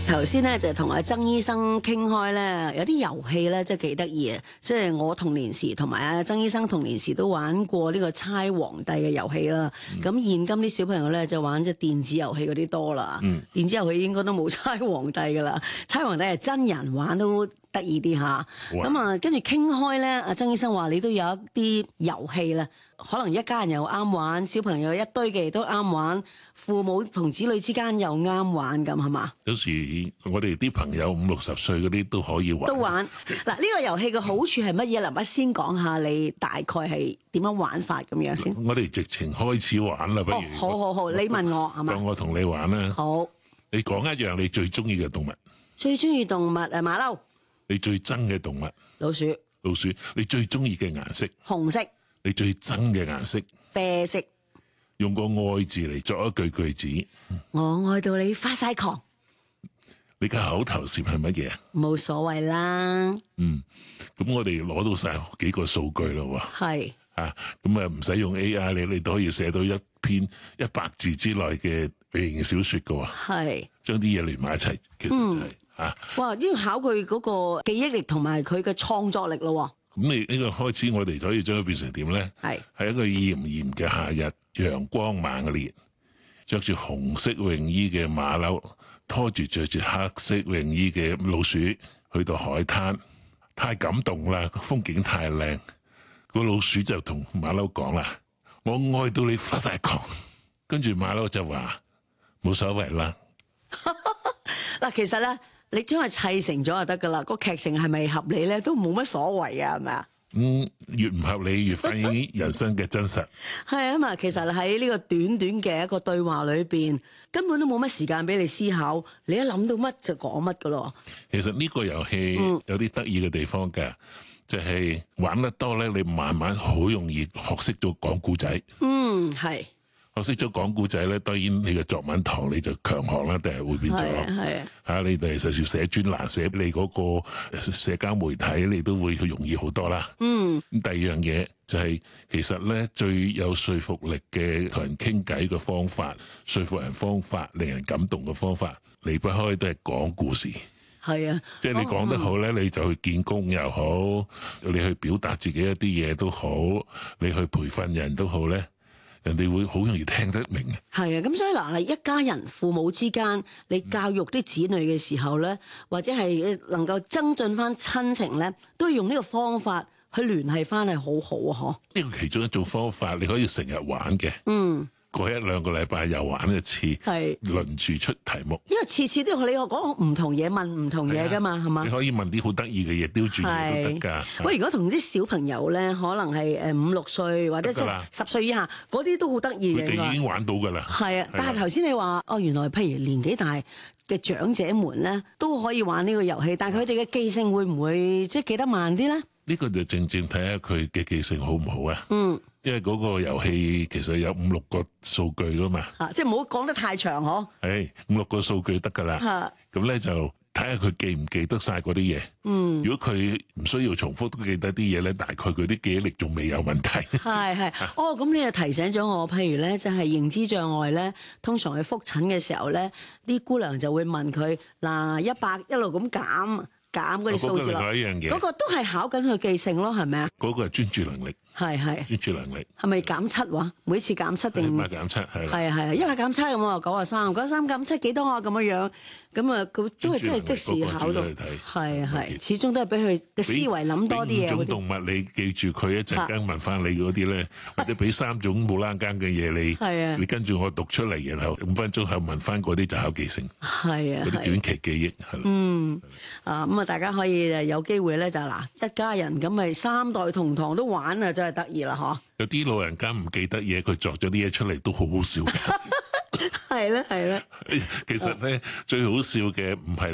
頭先咧就同阿曾醫生傾開咧，有啲遊戲咧真係幾得意啊！即係我童年時同埋阿曾醫生童年時都玩過呢個猜皇帝嘅遊戲啦。咁現今啲小朋友咧就玩即係電子遊戲嗰啲多啦。電子遊戲應該都冇猜皇帝噶啦，猜皇帝係真人玩都得意啲嚇。咁啊，跟住傾開咧，阿曾醫生話你都有一啲遊戲咧。可能一家人又啱玩，小朋友一堆嘅都啱玩，父母同子女之間又啱玩咁，係嘛？ 有時我哋啲朋友50、60歲嗰啲都可以玩。 都玩嗱，呢個遊戲嘅好處係乜嘢？嗱，我先講下你大概係點樣玩法咁樣先。 我哋直情開始玩啦，不如。 好，你問我係嘛？ 當我同你玩啦。 好。 你講一樣你最中意嘅動物。 最中意動物馬騮。 你最憎嘅動物。 老鼠。 老鼠。你最中意嘅顏色。 紅色。 你最憎嘅顏色。 啡色。 用個愛字嚟作一句句子。 我愛到你發晒狂。 你嘅口頭禪係乜嘢啊？ 冇所謂啦。 咁我哋攞到晒幾個數據咯喎。 係。 咁啊唔使用 AI， 你都可以寫到一篇100字之內嘅微型小說噶喎。係。將啲嘢連埋一齊，其實就係哇！呢要考佢嗰個記憶力同埋佢嘅創作力咯。 咁你呢個開始，我哋就可以將佢變成點咧？係一個炎炎嘅夏日，陽光猛烈，着住紅色泳衣嘅馬騮，拖住着住黑色泳衣嘅老鼠，去到海灘，太感動啦！風景太靚，個老鼠就同馬騮講啦：我愛到你發晒狂。跟住馬騮就話：冇所謂啦。 嗱，其實咧。你將佢砌成咗就得噶啦，個劇情係咪合理咧？都冇乜所謂啊，係咪啊？ 越唔合理越反映人生嘅真實。係啊嘛，其實喺呢個短短嘅一個對話裏邊，根本都冇乜時間俾你思考，你一諗到乜就講乜噶咯。 其實呢個遊戲有啲得意嘅地方㗎，就係玩得多咧，你慢慢好容易學識咗講故仔。 係。 學識咗講故仔咧，當然你嘅作文堂你就強項啦，定係會變咗。你哋實時寫專欄，寫你嗰個社交媒體，你都會容易好多啦。咁第二樣嘢就係，其實咧最有說服力嘅同人傾偈嘅方法，說服人方法，令人感動嘅方法，離不開都係講故事。係啊，即係你講得好咧，你就去見工又好，你去表達自己一啲嘢都好，你去培訓人都好咧。人哋會好容易聽得明。 係啊，咁所以嗱，一家人父母之間，你教育啲子女嘅時候咧，或者係能夠增進翻親情咧，都要用呢個方法去聯繫翻，係好好啊！ 呢個其中一種方法，你可以成日玩嘅。過1、2個禮拜又玩一次，輪住出題目。因為次次都要你講唔同嘢，問唔同嘢噶嘛，係嘛？你可以問啲好得意嘅嘢，刁轉嘢都得㗎。 喂，如果同啲小朋友咧，可能係5、6歲或者10歲以下，嗰啲都好得意嘅。 佢哋已經玩到㗎啦。係啊， 但係頭先你話原來譬如年紀大嘅長者們咧，都可以玩呢個遊戲，但係佢哋嘅記性會唔會即係記得慢啲咧？ 呢個就正睇下佢嘅記性好唔好啊。因為嗰個遊戲其實有5、6個數據㗎嘛。 即係唔好講得太長嗬。 係5、6個數據得㗎啦。咁咧就睇下佢記唔記得晒嗰啲嘢。如果佢唔需要重複都記得啲嘢咧，大概佢啲記憶力仲未有問題。係。咁你又提醒咗我，譬如咧就係認知障礙咧，通常去覆診嘅時候咧，啲姑娘就會問佢100一路咁減嗰啲數字咯。嗰個都係考緊佢記性咯，係咪啊？ 嗰個係專注能力。係專注能力。係咪減7話？每次減7定 ？100減7係。係 100減7咁啊，93減7幾多啊？咁樣咁啊，佢都係真係即時考到。係，始終都係俾佢嘅思維諗多啲嘢。 5種動物你記住佢一陣間問翻你嗰啲咧，或者俾3種冇欄間嘅嘢你跟住我讀出嚟，然後5分鐘後問翻嗰啲就考記性。係啊，嗰啲短期記憶係。咁啊，大家可以有機會咧就一家人咁咪3代同堂都玩啊，真係得意啦嗬！有啲老人家唔記得嘢，佢作咗啲嘢出嚟都好好笑嘅。 係啦。 其實咧最好笑嘅唔係